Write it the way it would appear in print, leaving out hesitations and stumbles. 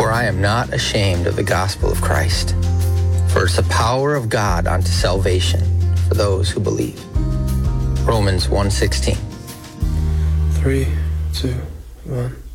For I am not ashamed of the gospel of Christ, for it's the power of God unto salvation for those who believe. Romans 1:16. 3, 2, 1.